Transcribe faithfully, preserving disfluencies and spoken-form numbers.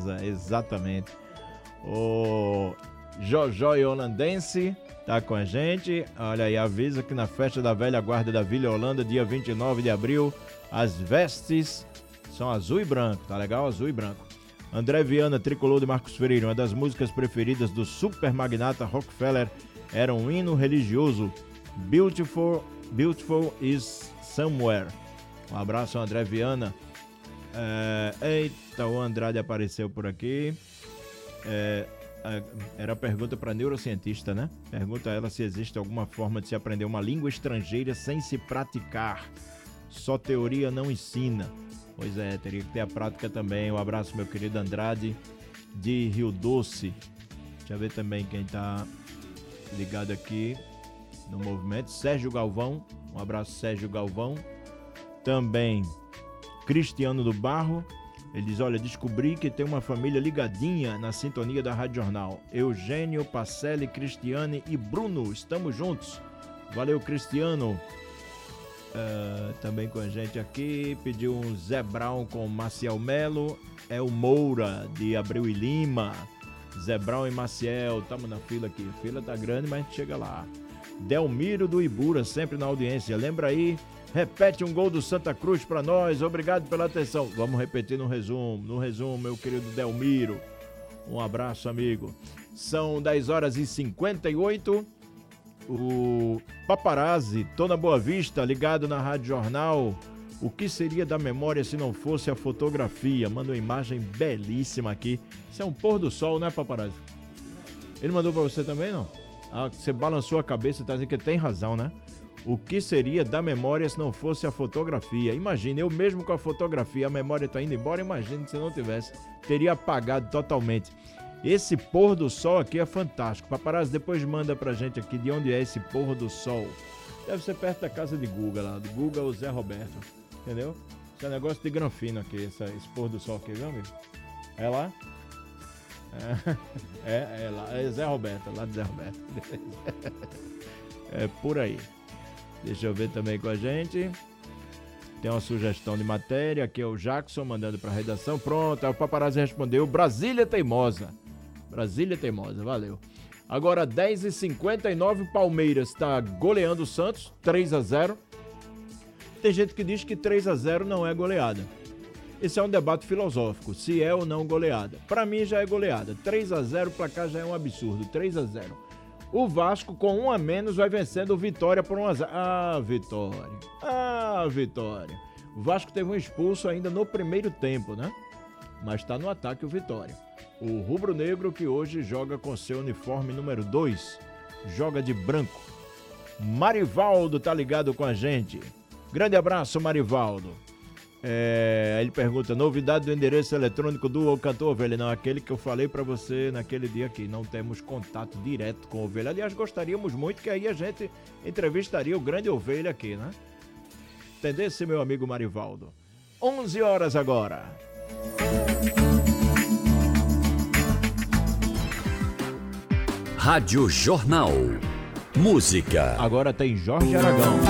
casa, exatamente. O Jojó e Holandense tá com a gente. Olha aí, avisa que na festa da velha guarda da Vila Holanda, dia vinte e nove de abril, as vestes são azul e branco, tá legal? Azul e branco. André Viana, tricolor de Marcos Freire, uma das músicas preferidas do super magnata Rockefeller era um hino religioso. Beautiful, Beautiful is Somewhere. Um abraço, André Viana. É, eita, o Andrade apareceu por aqui. É, era a pergunta para neurocientista, né? Pergunta a ela se existe alguma forma de se aprender uma língua estrangeira sem se praticar. Só teoria não ensina. Pois é, teria que ter a prática também. Um abraço, meu querido Andrade, de Rio Doce. Deixa eu ver também quem tá ligado aqui no movimento. Sérgio Galvão. Um abraço, Sérgio Galvão. Também Cristiano do Barro. Ele diz, olha, descobri que tem uma família ligadinha na sintonia da Rádio Jornal. Eugênio, Pacelli, Cristiane e Bruno. Estamos juntos. Valeu, Cristiano. Uh, também com a gente aqui. Pediu um Zé Brown com Maciel Melo. É o Moura, de Abreu e Lima. Zé Brown e Maciel. Estamos na fila aqui. A fila tá grande, mas a gente chega lá. Delmiro do Ibura, sempre na audiência. Lembra aí? Repete um gol do Santa Cruz para nós. Obrigado pela atenção. Vamos repetir no resumo. No resumo, meu querido Delmiro. Um abraço, amigo. São dez horas e cinquenta e oito. O Paparazzi, tô na Boa Vista, ligado na Rádio Jornal. O que seria da memória se não fosse a fotografia? Manda uma imagem belíssima aqui. Isso é um pôr do sol, né, Paparazzi? Ele mandou para você também, não? Ah, você balançou a cabeça e tá dizendo que tem razão, né? O que seria da memória se não fosse a fotografia? Imagina, eu mesmo com a fotografia, a memória tá indo embora, imagina se não tivesse. Teria apagado totalmente. Esse pôr do sol aqui é fantástico. Paparazzi, depois manda pra gente aqui de onde é esse pôr do sol. Deve ser perto da casa de Guga lá, do Guga ou Zé Roberto. Entendeu? Esse é um negócio de granfino aqui, essa, esse pôr do sol aqui, viu, amigo? É lá? É, é, é lá, é Zé Roberto, lá de Zé Roberto. É por aí. Deixa eu ver também com a gente. Tem uma sugestão de matéria, aqui é o Jackson mandando pra redação. Pronto, aí o Paparazzi respondeu, Brasília Teimosa. Brasília Teimosa, valeu. Agora dez e cinquenta e nove, Palmeiras está goleando o Santos, três a zero. Tem gente que diz que três a zero não é goleada. Esse é um debate filosófico, se é ou não goleada. Para mim já é goleada. três a zero, pra cá já é um absurdo, três a zero. O Vasco, com um a menos, vai vencendo o Vitória por um a zero. Ah, Vitória. Ah, Vitória. O Vasco teve um expulso ainda no primeiro tempo, né? Mas está no ataque o Vitória. O rubro-negro que hoje joga com seu uniforme número dois. Joga de branco. Marivaldo tá ligado com a gente. Grande abraço, Marivaldo. É, ele pergunta, novidade do endereço eletrônico do Cantor Ovelha? Não, aquele que eu falei pra você naquele dia aqui. Não temos contato direto com o Ovelha. Aliás, gostaríamos muito que aí a gente entrevistaria o grande Ovelha aqui, né? Entendesse, meu amigo Marivaldo? onze horas agora. Rádio Jornal. Música. Agora tem Jorge Aragão.